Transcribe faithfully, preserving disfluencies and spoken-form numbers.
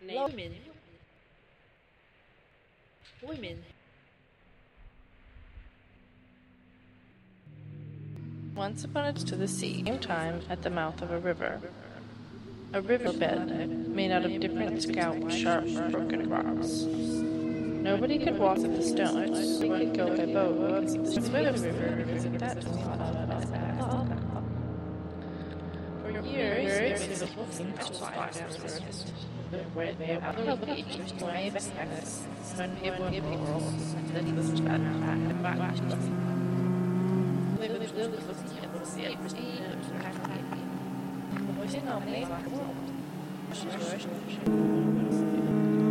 Women. Women. Once upon a time to the sea, same time at the mouth of a river. A riverbed made out of different scalped, sharp, broken rocks. Nobody could walk to the stones. Nobody could go by boat because of the speed of the river isn't that fast. For years, there was a whole thing to watch where they have the beach, way back when people in the world that he was bad and back to us. They would live with the people to see everything and was in our name.